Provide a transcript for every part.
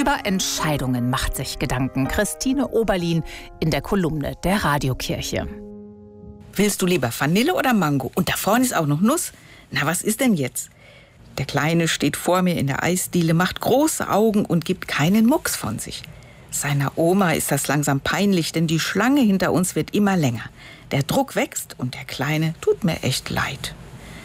Über Entscheidungen macht sich Gedanken Christine Oberlin in der Kolumne der Radiokirche. Willst du lieber Vanille oder Mango? Und da vorne ist auch noch Nuss. Na, was ist denn jetzt? Der Kleine steht vor mir in der Eisdiele, macht große Augen und gibt keinen Mucks von sich. Seiner Oma ist das langsam peinlich, denn die Schlange hinter uns wird immer länger. Der Druck wächst und der Kleine tut mir echt leid.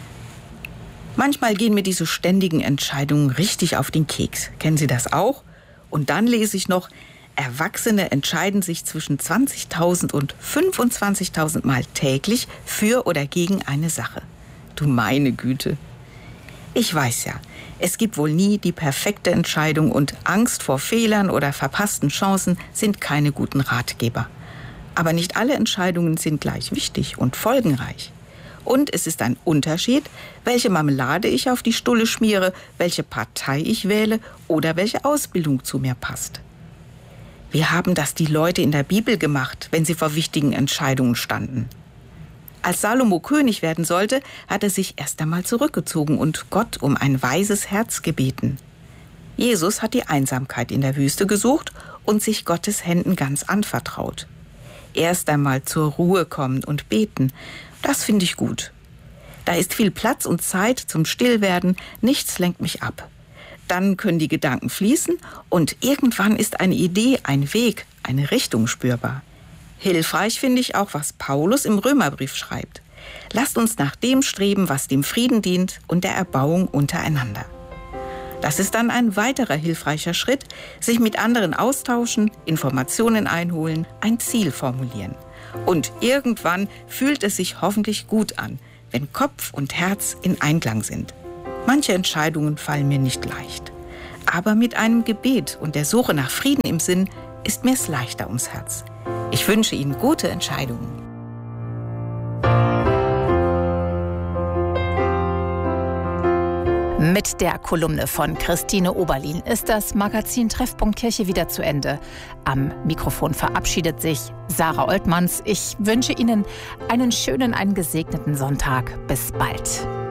Manchmal gehen mir diese ständigen Entscheidungen richtig auf den Keks. Kennen Sie das auch? Und dann lese ich noch, Erwachsene entscheiden sich zwischen 20.000 und 25.000 Mal täglich für oder gegen eine Sache. Du meine Güte. Ich weiß ja, es gibt wohl nie die perfekte Entscheidung und Angst vor Fehlern oder verpassten Chancen sind keine guten Ratgeber. Aber nicht alle Entscheidungen sind gleich wichtig und folgenreich. Und es ist ein Unterschied, welche Marmelade ich auf die Stulle schmiere, welche Partei ich wähle oder welche Ausbildung zu mir passt. Wie haben das die Leute in der Bibel gemacht, wenn sie vor wichtigen Entscheidungen standen? Als Salomo König werden sollte, hat er sich erst einmal zurückgezogen und Gott um ein weises Herz gebeten. Jesus hat die Einsamkeit in der Wüste gesucht und sich Gottes Händen ganz anvertraut. Erst einmal zur Ruhe kommen und beten, das finde ich gut. Da ist viel Platz und Zeit zum Stillwerden, nichts lenkt mich ab. Dann können die Gedanken fließen und irgendwann ist eine Idee, ein Weg, eine Richtung spürbar. Hilfreich finde ich auch, was Paulus im Römerbrief schreibt. Lasst uns nach dem streben, was dem Frieden dient und der Erbauung untereinander. Das ist dann ein weiterer hilfreicher Schritt, sich mit anderen austauschen, Informationen einholen, ein Ziel formulieren. Und irgendwann fühlt es sich hoffentlich gut an, wenn Kopf und Herz in Einklang sind. Manche Entscheidungen fallen mir nicht leicht. Aber mit einem Gebet und der Suche nach Frieden im Sinn ist mir es leichter ums Herz. Ich wünsche Ihnen gute Entscheidungen. Mit der Kolumne von Christine Oberlin ist das Magazin Treffpunkt Kirche wieder zu Ende. Am Mikrofon verabschiedet sich Sarah Oltmanns. Ich wünsche Ihnen einen schönen, einen gesegneten Sonntag. Bis bald.